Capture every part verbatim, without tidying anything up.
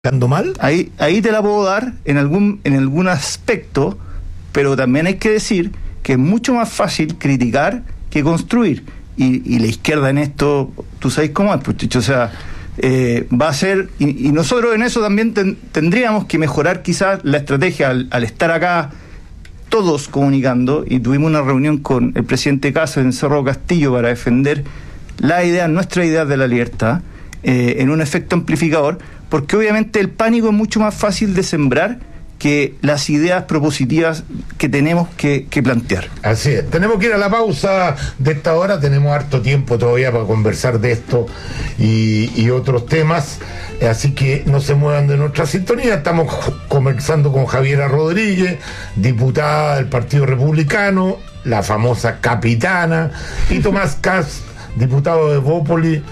mal? Ahí, ahí te la puedo dar en algún, en algún aspecto, pero también hay que decir que es mucho más fácil criticar que construir. Y, y la izquierda en esto, tú sabes cómo es, pues, Chicho, o sea, eh, va a ser, y, y nosotros en eso también ten, tendríamos que mejorar quizás la estrategia al, al estar acá todos comunicando, y tuvimos una reunión con el presidente Casas en Cerro Castillo para defender la idea, nuestra idea de la libertad, eh, en un efecto amplificador, porque obviamente el pánico es mucho más fácil de sembrar que las ideas propositivas que tenemos que, que plantear. Así es. Tenemos que ir a la pausa de esta hora, tenemos harto tiempo todavía para conversar de esto y, y otros temas, así que no se muevan de nuestra sintonía. Estamos conversando con Javiera Rodríguez, diputada del Partido Republicano, la famosa capitana, y Tomás Kass, diputado de Evópolis.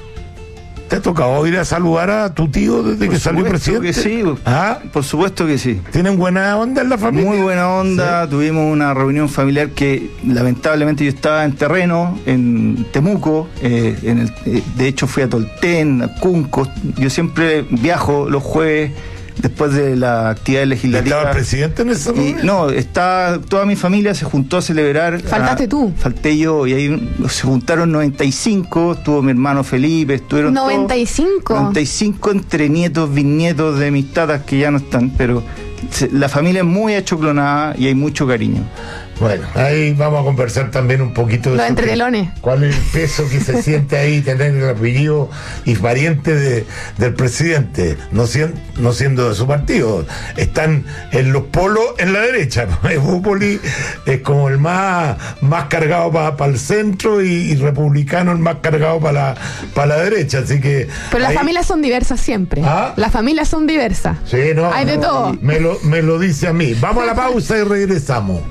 ¿Te ha tocado ir a saludar a tu tío desde por que salió presidente? Que sí, ¿ah? Por supuesto que sí. ¿Tienen buena onda en la familia? Muy buena onda, sí. Tuvimos una reunión familiar que lamentablemente yo estaba en terreno, en Temuco, eh, en el, eh, de hecho fui a Tolten, a Cunco. Yo siempre viajo los jueves después de la actividad legislativa. ¿Estaba el presidente en esa reunión? No, está, toda mi familia se juntó a celebrar. ¿Faltaste a, tú? Falté yo, y ahí se juntaron noventa y cinco, estuvo mi hermano Felipe, estuvieron ¿noventa y cinco? Todos, noventa y cinco entre nietos, bisnietos de mis tatas que ya no están, pero se, la familia es muy achoclonada y hay mucho cariño. Bueno, ahí vamos a conversar también un poquito de los entretelones. ¿Cuál es el peso que se siente ahí tener el apellido y pariente de, del presidente, no, siendo, no siendo de su partido? Están en los polos en la derecha. Evópolis es como el más, más cargado para pa el centro y, y Republicano el más cargado para la, pa la derecha, así que... Pero ahí... las familias son diversas siempre. ¿Ah? Las familias son diversas. Sí, no. Hay de no, todo. Me lo, me lo dice a mí. Vamos a la pausa y regresamos.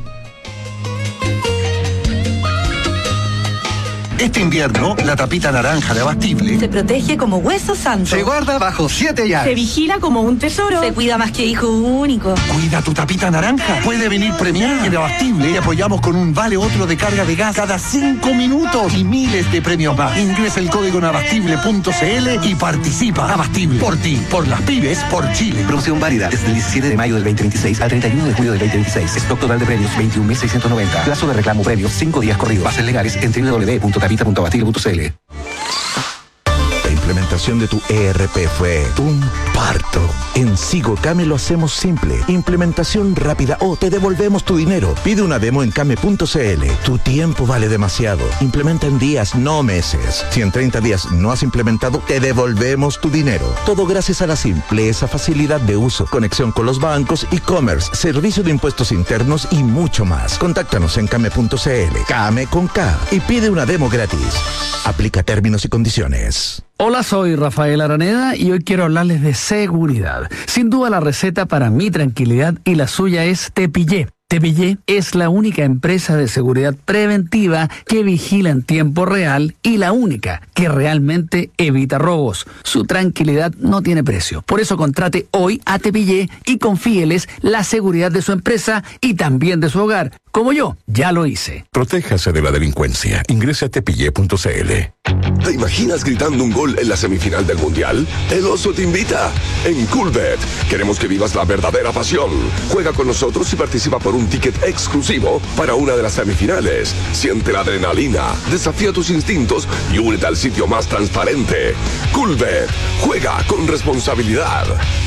Este invierno, la tapita naranja de Abastible se protege como hueso santo. Se guarda bajo siete llaves. Se vigila como un tesoro. Se cuida más que hijo único. Cuida tu tapita naranja. Puede venir premiada. En Abastible te apoyamos con un vale otro de carga de gas cada cinco minutos y miles de premios más. Ingresa el código en abastible punto cl y participa. Abastible. Por ti, por las pymes, por Chile. Promoción válida desde el diecisiete de mayo del veinte veintiséis al treinta y uno de julio del veinte veintiséis. Stock total de premios veintiún mil seiscientos noventa. Plazo de reclamo premios cinco días corridos. Bases legales en doble u doble u doble u punto tapita punto abastible punto cl. La implementación de tu E R P fue un parto. En Sigocame lo hacemos simple. Implementación rápida o te devolvemos tu dinero. Pide una demo en came punto cl. Tu tiempo vale demasiado. Implementa en días, no meses. Si en treinta días no has implementado, te devolvemos tu dinero. Todo gracias a la simpleza, facilidad de uso, conexión con los bancos, e-commerce, servicio de impuestos internos y mucho más. Contáctanos en came punto cl. Came con K. Y pide una demo gratis. Aplica términos y condiciones. Hola, soy Rafael Araneda y hoy quiero hablarles de seguridad. Sin duda la receta para mi tranquilidad y la suya es Tepillé. Tepillé es la única empresa de seguridad preventiva que vigila en tiempo real y la única que realmente evita robos. Su tranquilidad no tiene precio. Por eso contrate hoy a Tepillé y confíeles la seguridad de su empresa y también de su hogar. Como yo, ya lo hice. Protéjase de la delincuencia. Ingrese a tepillé punto cl. ¿Te imaginas gritando un gol en la semifinal del Mundial? El Oso te invita. En Coolbet queremos que vivas la verdadera pasión. Juega con nosotros y participa por un ticket exclusivo para una de las semifinales. Siente la adrenalina, desafía tus instintos y únete al sitio más transparente. Coolbet. Juega con responsabilidad.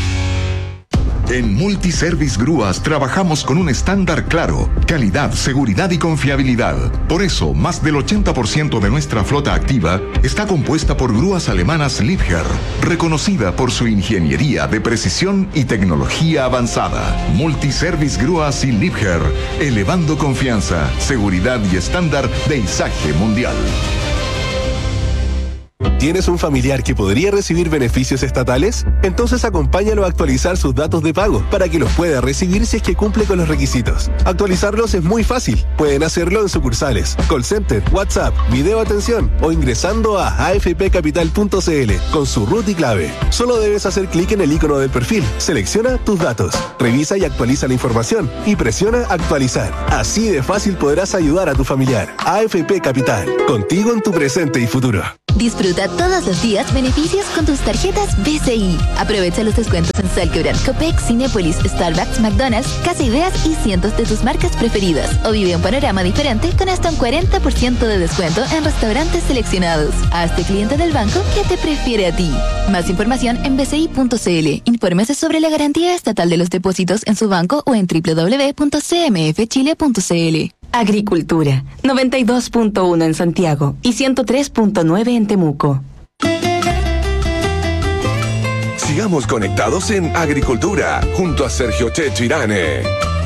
En Multiservice Grúas trabajamos con un estándar claro, calidad, seguridad y confiabilidad. Por eso, más del ochenta por ciento de nuestra flota activa está compuesta por grúas alemanas Liebherr, reconocida por su ingeniería de precisión y tecnología avanzada. Multiservice Grúas y Liebherr, elevando confianza, seguridad y estándar de izaje mundial. ¿Tienes un familiar que podría recibir beneficios estatales? Entonces acompáñalo a actualizar sus datos de pago para que los pueda recibir si es que cumple con los requisitos. Actualizarlos es muy fácil. Pueden hacerlo en sucursales, call center, WhatsApp, video atención o ingresando a a f p capital punto cl con su root y clave. Solo debes hacer clic en el icono del perfil, selecciona tus datos, revisa y actualiza la información y presiona actualizar. Así de fácil podrás ayudar a tu familiar. A F P Capital, contigo en tu presente y futuro. Disfruta todos los días beneficios con tus tarjetas B C I. Aprovecha los descuentos en Salcobran, Copex, Cinépolis, Starbucks, McDonald's, Casa Ideas y cientos de tus marcas preferidas. O vive un panorama diferente con hasta un cuarenta por ciento de descuento en restaurantes seleccionados. Hazte cliente del banco que te prefiere a ti. Más información en b c i punto c l. Infórmese sobre la garantía estatal de los depósitos en su banco o en w w w punto c m f chile punto c l. Agricultura, noventa y dos punto uno en Santiago y ciento tres punto nueve en Temuco. Sigamos conectados en Agricultura, junto a Sergio Checho Irane.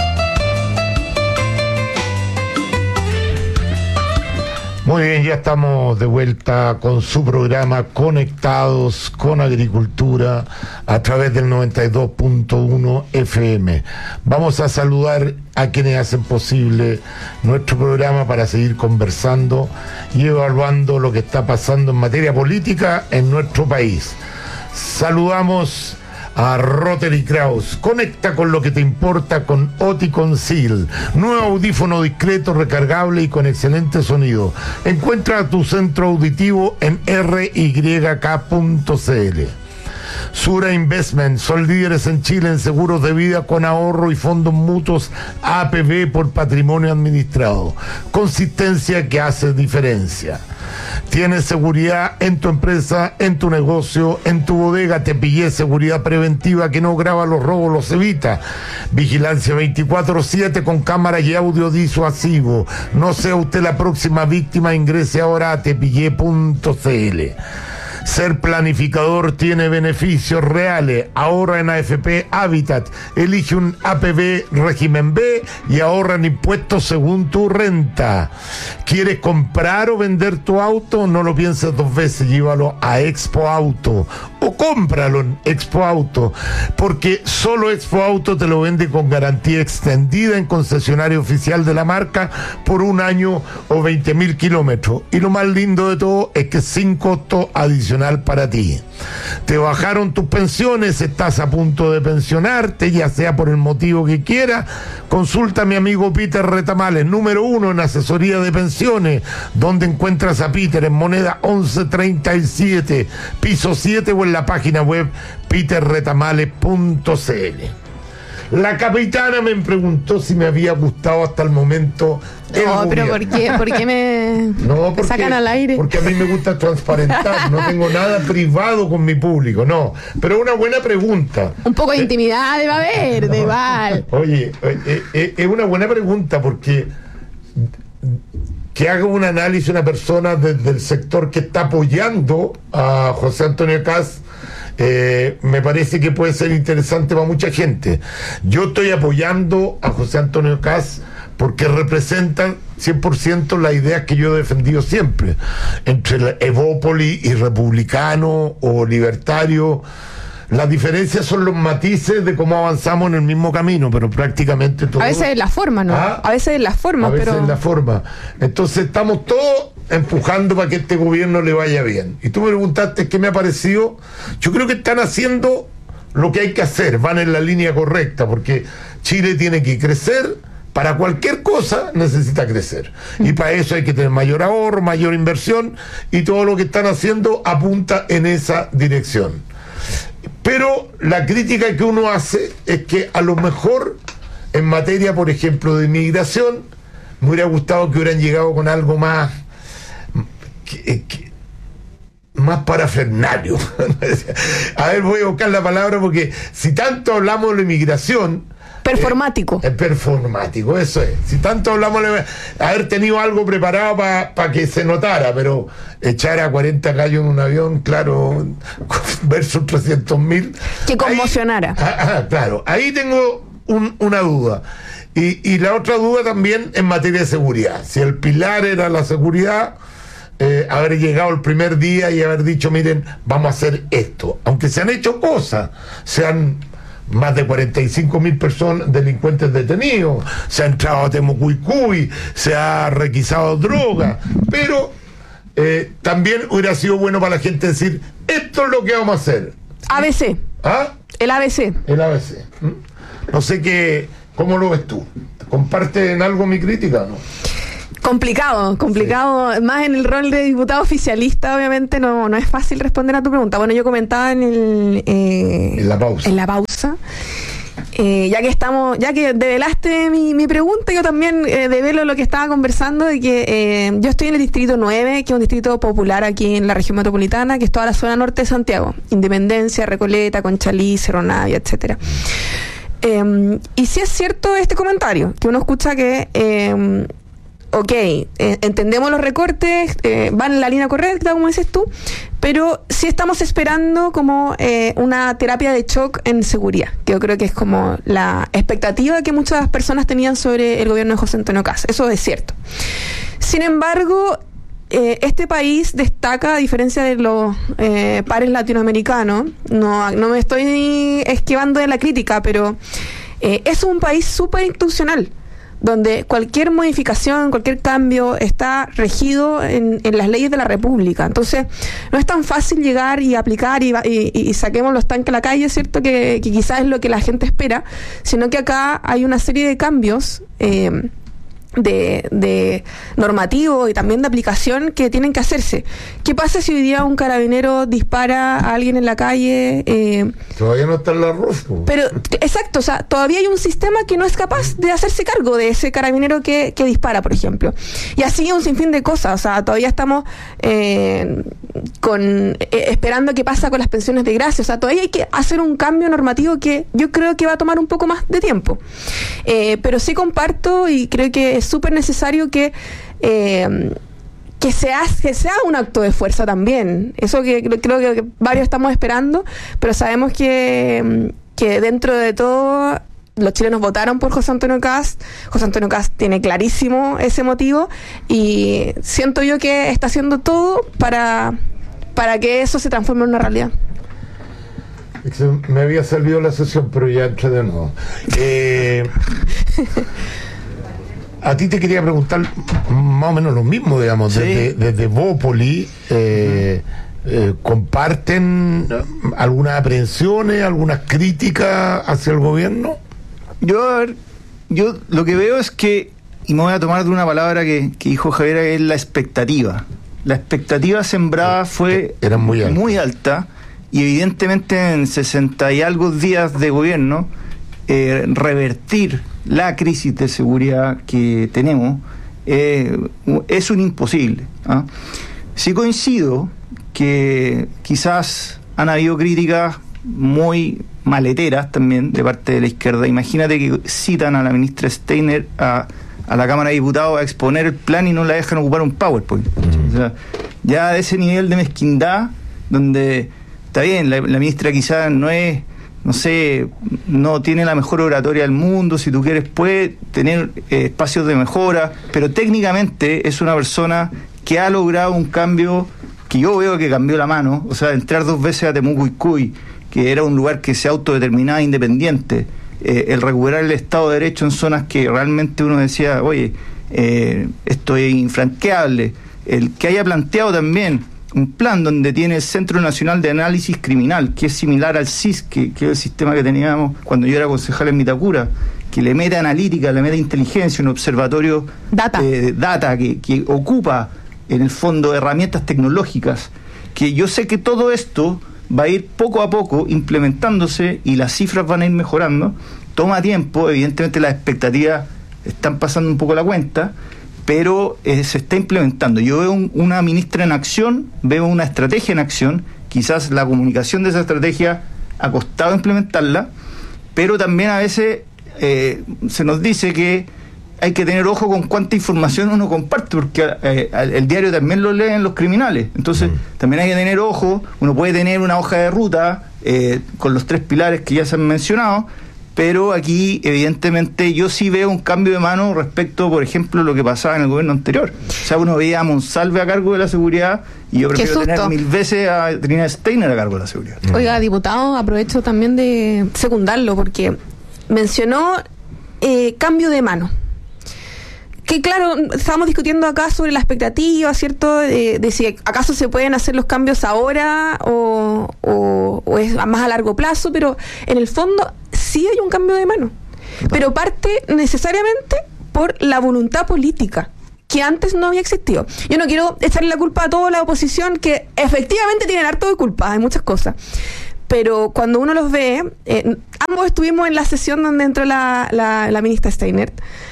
Muy bien, ya estamos de vuelta con su programa Conectados con Agricultura a través del noventa y dos punto uno F M. Vamos a saludar a quienes hacen posible nuestro programa para seguir conversando y evaluando lo que está pasando en materia política en nuestro país. Saludamos a Rotary Kraus. Conecta con lo que te importa con Oticon-Seal. Nuevo audífono discreto, recargable y con excelente sonido. Encuentra tu centro auditivo en r y k punto c l. Sura Investment, son líderes en Chile en seguros de vida con ahorro y fondos mutuos A P B por patrimonio administrado. Consistencia que hace diferencia. Tienes seguridad en tu empresa, en tu negocio, en tu bodega. Te pillé seguridad preventiva que no graba los robos, los evita. Vigilancia veinticuatro siete con cámara y audio disuasivo. No sea usted la próxima víctima. Ingrese ahora a tepillé punto c l. Ser planificador tiene beneficios reales. Ahorra en A F P Habitat. Elige un A P B régimen B y ahorra en impuestos según tu renta. ¿Quieres comprar o vender tu auto? No lo pienses dos veces. Llévalo a Expo Auto o cómpralo en Expo Auto, porque solo Expo Auto te lo vende con garantía extendida en concesionario oficial de la marca por un año o veinte mil kilómetros. Y lo más lindo de todo es que sin costo adicional para ti. Te bajaron tus pensiones, estás a punto de pensionarte, ya sea por el motivo que quieras. Consulta a mi amigo Peter Retamales, número uno en asesoría de pensiones. ¿Dónde encuentras a Peter? En Moneda once treinta y siete, piso siete, o en la página web peter retamales punto c l. La capitana me preguntó si me había gustado hasta el momento el No, gobierno. pero ¿por qué, ¿por qué me, no, me porque, sacan al aire? Porque a mí me gusta transparentar, no tengo nada privado con mi público, no. Pero una buena pregunta. Un poco de intimidad debe haber, de Val. Oye, eh, eh, es una buena pregunta porque que haga un análisis una persona desde el sector que está apoyando a José Antonio Kast. Eh, me parece que puede ser interesante para mucha gente. Yo estoy apoyando a José Antonio Kast porque representan cien por ciento las ideas que yo he defendido siempre, entre Evópoli y republicano o libertario. Las diferencias son los matices de cómo avanzamos en el mismo camino, pero prácticamente todo. A veces es la forma, ¿no? ¿Ah? A veces es la forma, a veces pero. es la forma. Entonces estamos todos empujando para que este gobierno le vaya bien. Y tú me preguntaste qué me ha parecido. Yo creo que están haciendo lo que hay que hacer, van en la línea correcta, porque Chile tiene que crecer. Para cualquier cosa necesita crecer. Y para eso hay que tener mayor ahorro, mayor inversión, y todo lo que están haciendo apunta en esa dirección. Pero la crítica que uno hace es que a lo mejor en materia, por ejemplo, de inmigración, me hubiera gustado que hubieran llegado con algo más que, que, más parafernario. A ver, voy a buscar la palabra, porque si tanto hablamos de la inmigración, performático. Es eh, performático, eso es. Si tanto hablamos de haber tenido algo preparado para pa que se notara, pero echar a cuarenta gallos en un avión, claro, versus trescientos mil. Que conmocionara. Ahí, ah, ah, claro, ahí tengo un, una duda. Y, y la otra duda también en materia de seguridad. Si el pilar era la seguridad, eh, haber llegado el primer día y haber dicho, miren, vamos a hacer esto. Aunque se han hecho cosas, se han más de cuarenta y cinco mil personas, delincuentes detenidos, se ha entrado a Temucuicuy, se ha requisado droga, pero eh, también hubiera sido bueno para la gente decir, esto es lo que vamos a hacer. A B C. ¿Ah? El A B C. El A B C. ¿Mm? No sé qué, ¿cómo lo ves tú? ¿Comparten algo mi crítica o no? Complicado, complicado, sí. Más en el rol de diputado oficialista, obviamente no, no es fácil responder a tu pregunta. Bueno, yo comentaba en el eh, en la pausa. En la pausa. Eh, ya que estamos, ya que develaste mi, mi pregunta, yo también eh, develo lo que estaba conversando, de que eh, yo estoy en el distrito nueve, que es un distrito popular aquí en la región metropolitana, que es toda la zona norte de Santiago, Independencia, Recoleta, Conchalí, Cerro Navia, etcétera. Eh, y sí es cierto este comentario, que uno escucha que eh, ok, eh, entendemos los recortes, eh, van en la línea correcta, como dices tú, pero sí estamos esperando como eh, una terapia de shock en seguridad, que yo creo que es como la expectativa que muchas personas tenían sobre el gobierno de José Antonio Kast. Eso es cierto. Sin embargo, eh, este país destaca, a diferencia de los eh, pares latinoamericanos, no, no me estoy esquivando de la crítica, pero eh, es un país súper institucional, donde cualquier modificación, cualquier cambio está regido en, en las leyes de la República. Entonces, no es tan fácil llegar y aplicar y, y, y saquemos los tanques a la calle, ¿cierto? Que, que quizás es lo que la gente espera, sino que acá hay una serie de cambios eh, de, de normativo y también de aplicación que tienen que hacerse. ¿Qué pasa si hoy día un carabinero dispara a alguien en la calle? Eh, todavía no está en la ruta. Pero, exacto, o sea, todavía hay un sistema que no es capaz de hacerse cargo de ese carabinero que, que dispara, por ejemplo. Y así un sinfín de cosas, o sea, todavía estamos eh, con eh, esperando qué pasa con las pensiones de gracia, o sea, todavía hay que hacer un cambio normativo que yo creo que va a tomar un poco más de tiempo. Eh, pero sí comparto y creo que es súper necesario que eh, que se, hace, que sea un acto de fuerza también. Eso que creo que varios estamos esperando, pero sabemos que, que dentro de todo los chilenos votaron por José Antonio Kast. José Antonio Kast tiene clarísimo ese motivo y siento yo que está haciendo todo para, para que eso se transforme en una realidad. Me había salido la sesión, pero ya entré de nuevo. Eh, a ti te quería preguntar más o menos lo mismo, digamos, sí. desde, desde Bópoli, eh, eh, ¿comparten algunas aprehensiones, algunas críticas hacia el gobierno? Yo, a ver, yo lo que veo es que, y me voy a tomar de una palabra que, que dijo Javier, es la expectativa. La expectativa sembrada fue Era muy alta. muy alta, y evidentemente en sesenta y algo días de gobierno, eh, revertir la crisis de seguridad que tenemos eh, es un imposible. ¿ah? Sí coincido que quizás han habido críticas muy maleteras también de parte de la izquierda. Imagínate que citan a la ministra Steiner a, a la Cámara de Diputados a exponer el plan y no la dejan ocupar un PowerPoint. Mm. O sea, ya de ese nivel de mezquindad, donde está bien, la, la ministra quizás no es, no sé, no tiene la mejor oratoria del mundo, si tú quieres puede tener eh, espacios de mejora, pero técnicamente es una persona que ha logrado un cambio que yo veo que cambió la mano, o sea, entrar dos veces a Temuco-Icui, que era un lugar que se autodeterminaba independiente, eh, el recuperar el Estado de Derecho en zonas que realmente uno decía, oye, eh, esto es infranqueable, el que haya planteado también un plan donde tiene el Centro Nacional de Análisis Criminal, que es similar al C I S, que, que es el sistema que teníamos cuando yo era concejal en Vitacura, que le mete analítica, le mete inteligencia, un observatorio data, eh, data que, que ocupa en el fondo herramientas tecnológicas, que yo sé que todo esto va a ir poco a poco implementándose y las cifras van a ir mejorando. Toma tiempo, evidentemente las expectativas están pasando un poco la cuenta, pero eh, se está implementando. Yo veo un, una ministra en acción, veo una estrategia en acción, quizás la comunicación de esa estrategia ha costado implementarla, pero también a veces eh, se nos dice que hay que tener ojo con cuánta información uno comparte, porque eh, el diario también lo leen los criminales, entonces mm. también hay que tener ojo. Uno puede tener una hoja de ruta eh, con los tres pilares que ya se han mencionado, pero aquí evidentemente yo sí veo un cambio de mano respecto, por ejemplo, a lo que pasaba en el gobierno anterior. O sea, uno veía a Monsalve a cargo de la seguridad y yo prefiero tener mil veces a Trina Steiner a cargo de la seguridad. Oiga, diputado, aprovecho también de secundarlo porque mencionó eh, cambio de mano. Que claro, estábamos discutiendo acá sobre la expectativa, ¿cierto? De, de si acaso se pueden hacer los cambios ahora o, o, o es más a largo plazo, pero en el fondo sí hay un cambio de mano. Pero parte necesariamente por la voluntad política. que antes no había existido. Yo no quiero echarle la culpa a toda la oposición, que efectivamente tienen harto de culpa, hay muchas cosas. Pero cuando uno los ve, eh, ambos estuvimos en la sesión donde entró la, la, la ministra Steiner,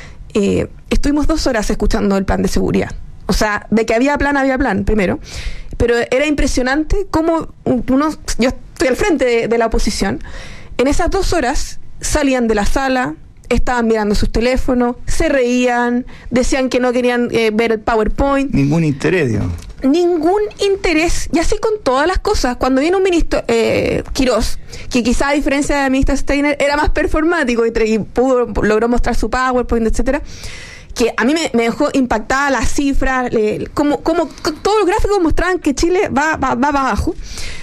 eh, estuvimos dos horas escuchando el plan de seguridad. O sea, de que había plan, había plan, primero. Pero era impresionante cómo uno, yo estoy al frente de, de la oposición, en esas dos horas salían de la sala, estaban mirando sus teléfonos, se reían, decían que no querían eh, ver el PowerPoint. Ningún interés, digamos. Ningún interés, y así con todas las cosas. Cuando viene un ministro, eh, Quirós, que quizá a diferencia de la ministra Steiner era más performático y, y pudo, logró mostrar su PowerPoint, etcétera, que a mí me, me dejó impactada las cifras, eh, como, como todos los gráficos mostraban que Chile va, va, va abajo.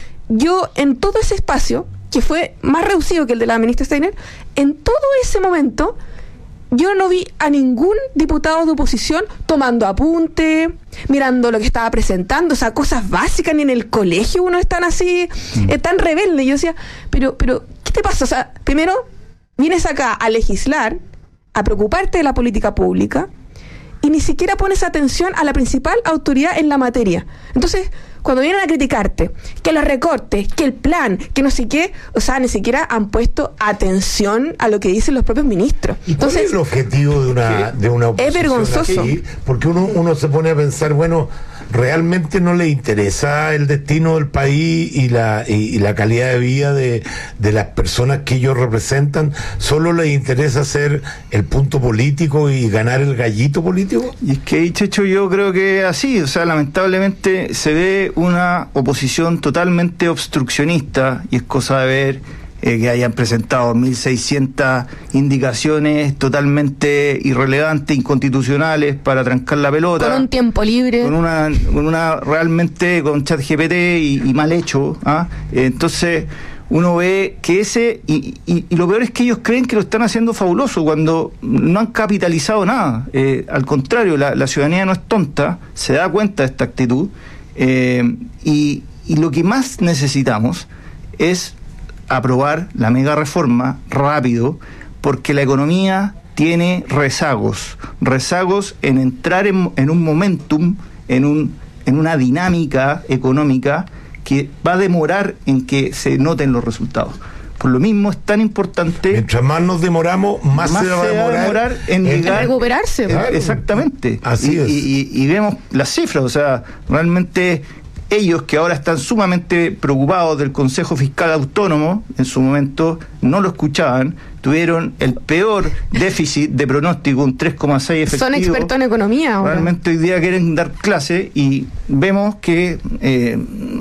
Yo en todo ese espacio, que fue más reducido que el de la ministra Steiner, en todo ese momento yo no vi a ningún diputado de oposición tomando apunte, mirando lo que estaba presentando, o sea, cosas básicas. Ni en el colegio uno están así, mm. eh, tan rebelde. Yo decía, pero, pero, ¿qué te pasa? O sea, primero, vienes acá a legislar, a preocuparte de la política pública, y ni siquiera pones atención a la principal autoridad en la materia. Entonces, cuando vienen a criticarte, que los recortes, que el plan, que no sé qué, o sea, ni siquiera han puesto atención a lo que dicen los propios ministros. ¿Y Entonces, cuál es el objetivo de una, de una oposición? Es vergonzoso. Así? Porque uno, uno se pone a pensar, bueno, realmente no le interesa el destino del país y la, y, y la calidad de vida de, de las personas que ellos representan, solo les interesa ser el punto político y ganar el gallito político. Y es que, Checho, yo creo que así, o sea, lamentablemente se ve una oposición totalmente obstruccionista, y es cosa de ver eh, que hayan presentado mil seiscientas indicaciones totalmente irrelevantes, inconstitucionales, para trancar la pelota. Con un tiempo libre. Con una, con una realmente, con ChatGPT y, y mal hecho. ¿ah? Entonces, uno ve que ese, y, y, y lo peor es que ellos creen que lo están haciendo fabuloso, cuando no han capitalizado nada. Eh, al contrario, la, la ciudadanía no es tonta, se da cuenta de esta actitud. Eh, y, y lo que más necesitamos es aprobar la mega reforma rápido, porque la economía tiene rezagos, rezagos en entrar en, en un momentum, en, un, en una dinámica económica que va a demorar en que se noten los resultados. Por lo mismo es tan importante. Mientras más nos demoramos, más, más se va a demorar, a demorar en, en llegar, recuperarse. Claro. Exactamente. Así y, es. Y, y, y vemos las cifras, o sea, realmente ellos, que ahora están sumamente preocupados del Consejo Fiscal Autónomo, en su momento no lo escuchaban, tuvieron el peor déficit de pronóstico, un tres coma seis efectivo. Son expertos en economía ahora. Realmente hoy día quieren dar clase, y vemos que eh,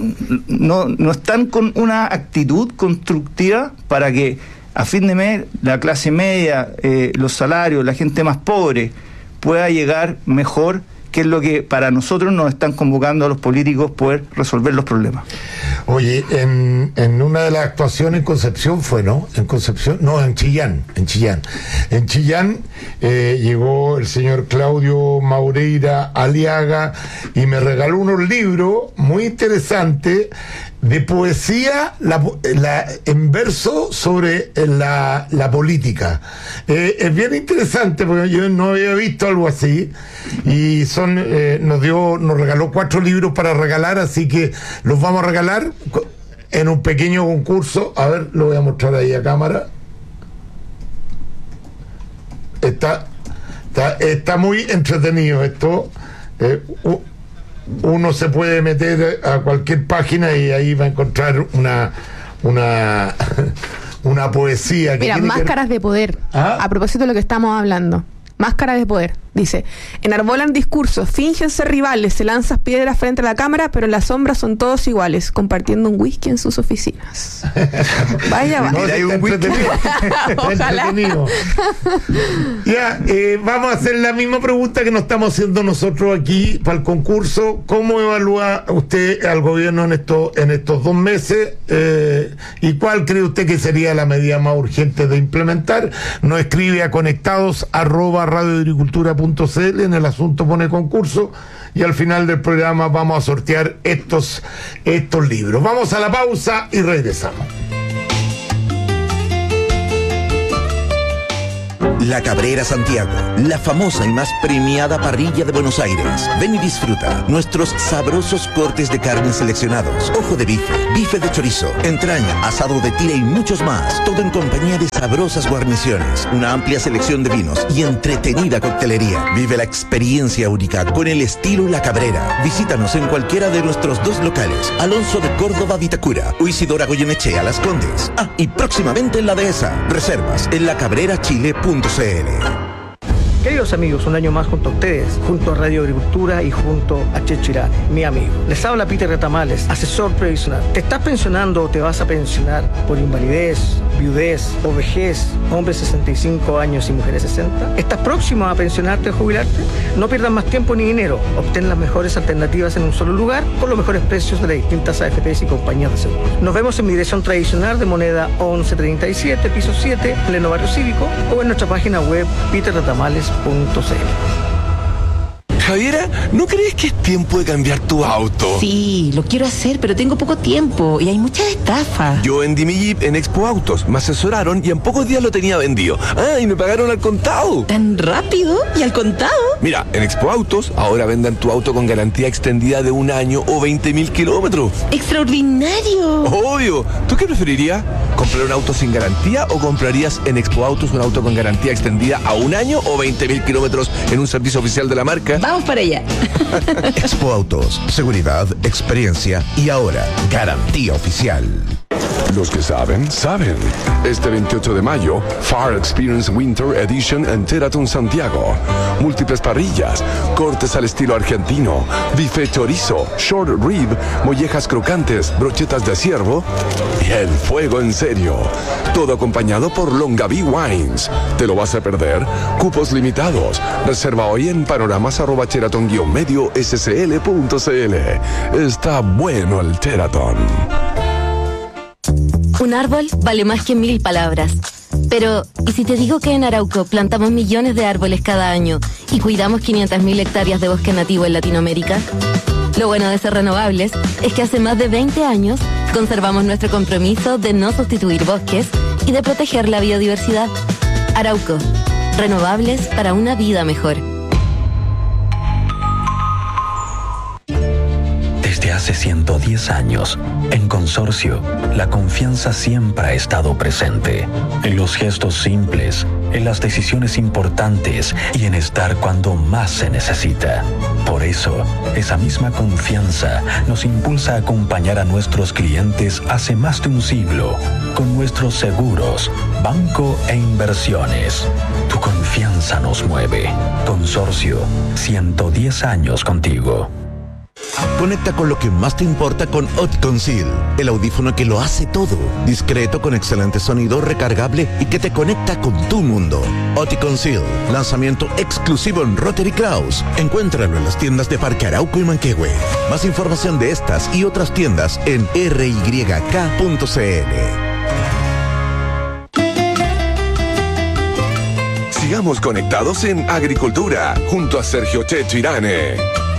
no, no están con una actitud constructiva para que a fin de mes la clase media, eh, los salarios, la gente más pobre pueda llegar mejor, que es lo que para nosotros nos están convocando a los políticos, poder resolver los problemas. Oye, en, en una de las actuaciones en Concepción fue, ¿no? En Concepción, no, en Chillán, en Chillán. En Chillán eh, llegó el señor Claudio Maureira Aliaga y me regaló unos libros muy interesantes de poesía la, la, en verso sobre la, la política. Eh, es bien interesante porque yo no había visto algo así, y son eh, nos dio nos regaló cuatro libros para regalar, así que los vamos a regalar en un pequeño concurso. A ver, lo voy a mostrar ahí a cámara. Está, está, está muy entretenido esto. Eh, uh, uno se puede meter a cualquier página y ahí va a encontrar una una una poesía que Mira, tiene máscaras que... de poder. ¿Ah? A propósito de lo que estamos hablando. Máscaras de poder. Dice, enarbolan discursos, fingen ser rivales, se lanzan piedras frente a la cámara, pero en la sombra son todos iguales, compartiendo un whisky en sus oficinas. Vaya, vaya. No, sí, está entretenido. Está entretenido. Ya, eh, vamos a hacer la misma pregunta que nos estamos haciendo nosotros aquí para el concurso. ¿Cómo evalúa usted al gobierno en estos en estos dos meses? Eh, ¿Y cuál cree usted que sería la medida más urgente de implementar? Nos escribe a conectados arroba radioagricultura punto c l, en el asunto pone concurso, y al final del programa vamos a sortear estos estos libros. Vamos a la pausa y regresamos. La Cabrera Santiago, la famosa y más premiada parrilla de Buenos Aires. Ven y disfruta nuestros sabrosos cortes de carne seleccionados, ojo de bife, bife de chorizo, entraña, asado de tira y muchos más. Todo en compañía de sabrosas guarniciones, una amplia selección de vinos y entretenida coctelería. Vive la experiencia única con el estilo La Cabrera. Visítanos en cualquiera de nuestros dos locales, Alonso de Córdoba, Vitacura, o Isidora Goyenechea, Las Condes. Ah, y próximamente en La Dehesa. Reservas en la cabrera chile punto c l. Queridos amigos, un año más junto a ustedes, junto a Radio Agricultura y junto a Checho Irane, mi amigo. Les habla Peter Retamales, asesor previsional. ¿Te estás pensionando o te vas a pensionar por invalidez, viudez o vejez, hombres sesenta y cinco años y mujeres sesenta? ¿Estás próximo a pensionarte o jubilarte? No pierdas más tiempo ni dinero. Obtén las mejores alternativas en un solo lugar con los mejores precios de las distintas A F Ps y compañías de seguros. Nos vemos en mi dirección tradicional de Moneda once treinta y siete, piso siete, pleno barrio cívico, o en nuestra página web peter retamales punto c l. Javiera, ¿no crees que es tiempo de cambiar tu auto? Sí, lo quiero hacer, pero tengo poco tiempo y hay muchas estafas. Yo vendí mi Jeep en Expo Autos, me asesoraron y en pocos días lo tenía vendido. Ah, y me pagaron al contado. ¿Tan rápido? ¿Y al contado? Mira, en Expo Autos ahora vendan tu auto con garantía extendida de un año o veinte mil kilómetros. ¡Extraordinario! Obvio. ¿Tú qué preferirías? ¿Comprar un auto sin garantía o comprarías en Expo Autos un auto con garantía extendida a un año o veinte mil kilómetros en un servicio oficial de la marca? Vamos para allá. Expo Autos, seguridad, experiencia y ahora garantía oficial. Los que saben, saben. Este veintiocho de mayo, Far Experience Winter Edition en Teraton Santiago. Múltiples parrillas, cortes al estilo argentino, bife chorizo, short rib, mollejas crocantes, brochetas de ciervo y el fuego en serio. Todo acompañado por Longaví Wines. ¿Te lo vas a perder? Cupos limitados. Reserva hoy en panoramas arroba cheraton guion medio scl punto cl. Está bueno el Teraton. Un árbol vale más que mil palabras. Pero, ¿y si te digo que en Arauco plantamos millones de árboles cada año y cuidamos quinientas mil hectáreas de bosque nativo en Latinoamérica? Lo bueno de ser renovables es que hace más de veinte años conservamos nuestro compromiso de no sustituir bosques y de proteger la biodiversidad. Arauco, renovables para una vida mejor. Desde hace ciento diez años, en Consorcio, la confianza siempre ha estado presente. En los gestos simples, en las decisiones importantes y en estar cuando más se necesita. Por eso, esa misma confianza nos impulsa a acompañar a nuestros clientes hace más de un siglo, con nuestros seguros, banco e inversiones. Tu confianza nos mueve. Consorcio, ciento diez años contigo. Conecta con lo que más te importa con OtiConceal, el audífono que lo hace todo. Discreto, con excelente sonido, recargable y que te conecta con tu mundo. OtiConceal, lanzamiento exclusivo en Rotary Kraus. Encuéntralo en las tiendas de Parque Arauco y Manquehue. Más información de estas y otras tiendas en r y k punto c l. Sigamos conectados en Agricultura, junto a Sergio Checho Irane.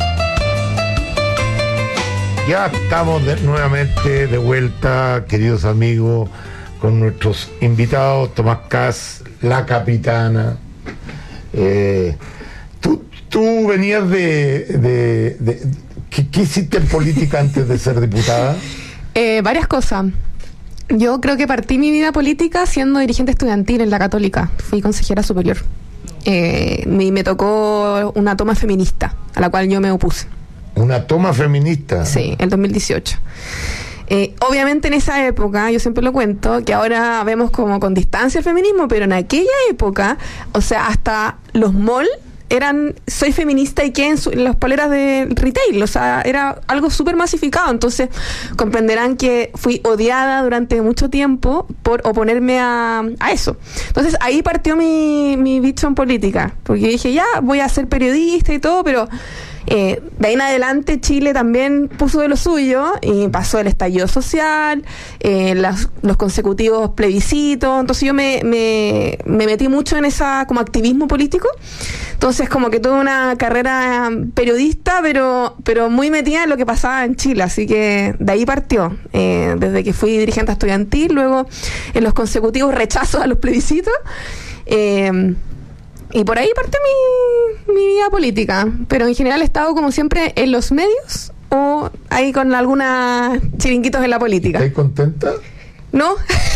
Ya estamos de, nuevamente de vuelta, queridos amigos, con nuestros invitados, Tomás Kass, la capitana. Eh, tú, tú venías de... de, de ¿qué, ¿Qué hiciste en política antes de ser diputada? Eh, varias cosas. Yo creo que partí mi vida política siendo dirigente estudiantil en la Católica. Fui consejera superior. Eh, me, me tocó una toma feminista, a la cual yo me opuse. ¿Una toma feminista? Sí, el dos mil dieciocho. Eh, obviamente en esa época, yo siempre lo cuento, que ahora vemos como con distancia el feminismo, pero en aquella época, o sea, hasta los malls eran, soy feminista y que en, su, en las poleras de retail, o sea, era algo súper masificado. Entonces comprenderán que fui odiada durante mucho tiempo por oponerme a, a eso. Entonces ahí partió mi, mi bicho en política, porque dije, ya, voy a ser periodista y todo, pero... Eh, de ahí en adelante Chile también puso de lo suyo y pasó el estallido social, eh, las, los consecutivos plebiscitos. Entonces yo me, me, me metí mucho en esa como activismo político. Entonces como que tuve una carrera periodista, pero, pero muy metida en lo que pasaba en Chile. Así que de ahí partió, eh, desde que fui dirigente estudiantil, luego en los consecutivos rechazos a los plebiscitos. Eh, y por ahí parte mi, mi vida política, pero en general he estado como siempre en los medios o ahí con algunos chiringuitos en la política. ¿Estás contenta? ¿No?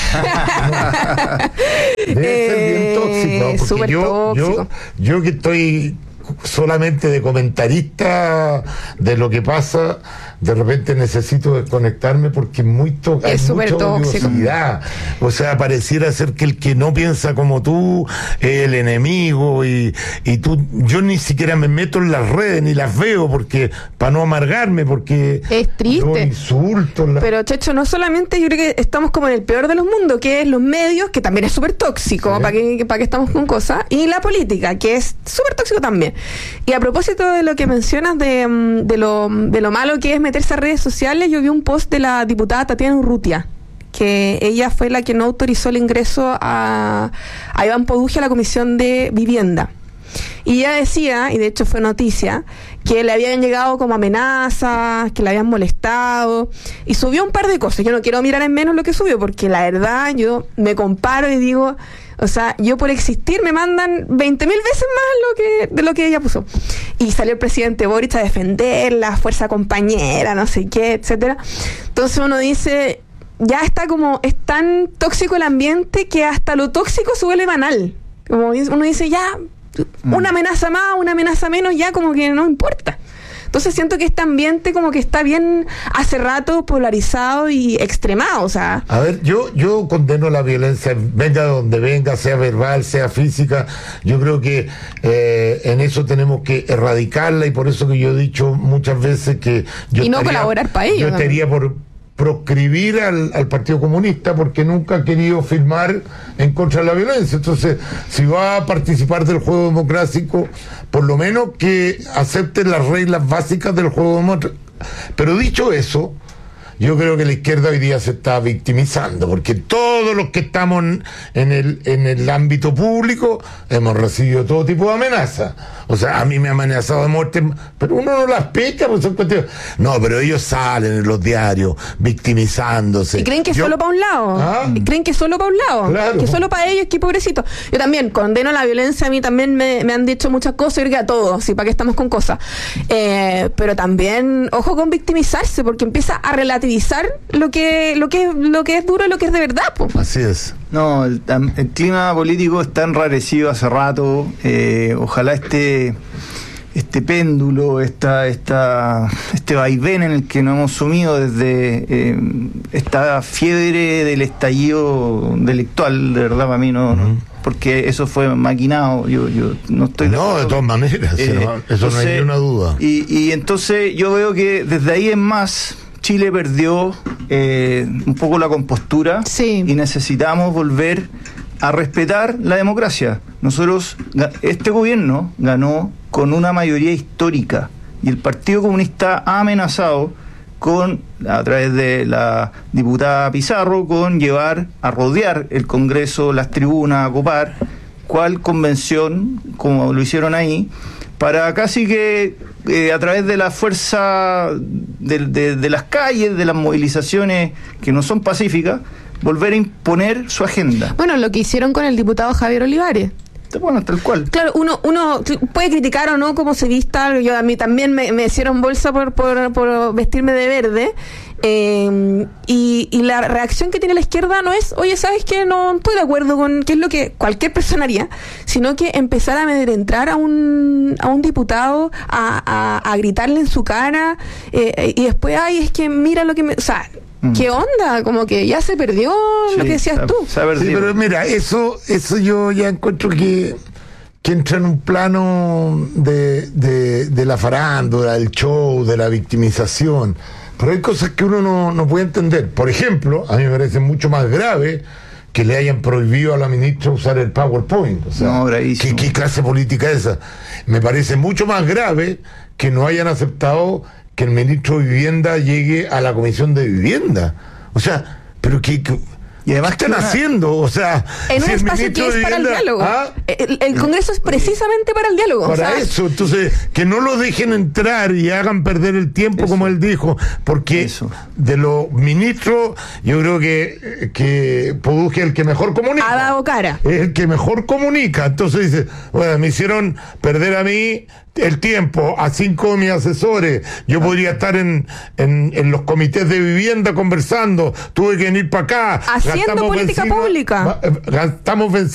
Debe ser bien tóxico, porque yo, tóxico. yo, yo que estoy solamente de comentarista de lo que pasa, de repente necesito desconectarme porque es muy to- es hay mucha tóxico. odiosidad. O sea, pareciera ser que el que no piensa como tú es el enemigo y, y tú, yo ni siquiera me meto en las redes ni las veo porque para no amargarme, porque es triste. Yo insulto la... Pero Checho, no solamente yo creo que estamos como en el peor de los mundos, que es los medios, que también es súper tóxico, sí. para que, para que estamos con cosas, y la política, que es súper tóxico también. Y a propósito de lo que mencionas de, de, lo, de lo malo que es meterse a redes sociales, yo vi un post de la diputada Tatiana Urrutia, que ella fue la que no autorizó el ingreso a, a Iván Poduje a la Comisión de Vivienda. Y ella decía, y de hecho fue noticia, que le habían llegado como amenazas, que le habían molestado, y subió un par de cosas. Yo no quiero mirar en menos lo que subió, porque la verdad yo me comparo y digo, o sea, yo por existir me mandan veinte mil veces más lo que, de lo que ella puso. Y salió el presidente Boric a defender la fuerza compañera, no sé qué, etcétera. Entonces uno dice, ya está como, es tan tóxico el ambiente que hasta lo tóxico se vuelve banal. Como uno dice, ya, una amenaza más, una amenaza menos, ya como que no importa. Entonces siento que este ambiente como que está bien hace rato polarizado y extremado, o sea... A ver, yo yo condeno la violencia, venga de donde venga, sea verbal, sea física. Yo creo que eh, en eso tenemos que erradicarla y por eso que yo he dicho muchas veces que... yo y no estaría, colaborar para ello. Yo estaría por proscribir al, al Partido Comunista porque nunca ha querido firmar en contra de la violencia. Entonces, si va a participar del juego democrático, por lo menos que acepte las reglas básicas del juego democrático. Pero dicho eso, yo creo que la izquierda hoy día se está victimizando, porque todos los que estamos en, en el en el ámbito público hemos recibido todo tipo de amenazas. O sea, a mí me ha amenazado de muerte, pero uno no las pesca, pues son cuestiones. No, pero ellos salen en los diarios victimizándose. Y creen que es yo, solo para un lado. ¿Ah? Y creen que es solo para un lado. Claro. Que solo para ellos, que pobrecito. Yo también condeno la violencia, a mí también me, me han dicho muchas cosas, yo creo que a todos, y para qué estamos con cosas. Eh, pero también, ojo con victimizarse, porque empieza a relativizar lo que, lo que, lo que es duro y lo que es de verdad, po. Así es. No, el, el clima político está enrarecido hace rato. Eh, ojalá este este péndulo, esta, esta, este vaivén en el que nos hemos sumido desde eh, esta fiebre del estallido delictual, de verdad, para mí no, uh-huh. no porque eso fue maquinado. Yo, yo no estoy de No, de todas maneras, eh, no, eso entonces, no hay ni una duda. Y, y entonces yo veo que desde ahí en más Chile perdió eh, un poco la compostura, sí. Y necesitamos volver a respetar la democracia. Nosotros, este gobierno ganó con una mayoría histórica y el Partido Comunista ha amenazado con, a través de la diputada Pizarro, con llevar a rodear el Congreso, las tribunas, a copar cual convención, como lo hicieron ahí, para casi que eh, a través de la fuerza de, de, de las calles, de las movilizaciones que no son pacíficas, volver a imponer su agenda. Bueno, lo que hicieron con el diputado Javier Olivares. Bueno, tal cual. Claro, uno uno puede criticar o no cómo se vista. Yo, a mí también me, me hicieron bolsa por, por, por vestirme de verde. Eh, y, y la reacción que tiene la izquierda no es, oye, ¿sabes qué? No estoy de acuerdo con qué es lo que cualquier persona haría, sino que empezar a amedrentar a un, a un diputado, a, a, a gritarle en su cara, eh, y después, ay, es que mira lo que me... O sea, ¿qué onda? Como que ya se perdió sí, lo que decías se, tú. Se sí, pero mira, eso eso yo ya encuentro que, que entra en un plano de, de, de la farándula, del show, de la victimización. Pero hay cosas que uno no, no puede entender. Por ejemplo, a mí me parece mucho más grave que le hayan prohibido a la ministra usar el PowerPoint. O sea, no, ¿qué, ¿qué clase política es esa? Me parece mucho más grave que no hayan aceptado que el ministro de Vivienda llegue a la Comisión de Vivienda. O sea, pero que, que Y además ¿qué están que una... haciendo? O sea, en si un espacio que es para el diálogo. ¿Ah? El, el Congreso es precisamente para el diálogo. Para o sea... eso, entonces, que no lo dejen entrar y hagan perder el tiempo, eso. Como él dijo, porque eso. De los ministros, yo creo que, que Produje el que mejor comunica. Ha dado cara. Es el que mejor comunica. Entonces dice, bueno, me hicieron perder a mí el tiempo, a cinco de mis asesores. Yo podría estar en, en, en los comités de vivienda conversando. Tuve que venir para acá. Haciendo política vencido, pública. Gastamos